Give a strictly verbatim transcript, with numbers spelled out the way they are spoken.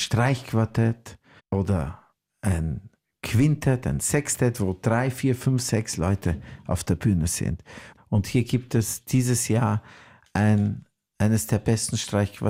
Streichquartett oder ein Quintett, ein Sextett, wo drei, vier, fünf, sechs Leute auf der Bühne sind. Und hier gibt es dieses Jahr ein, eines der besten Streichquartette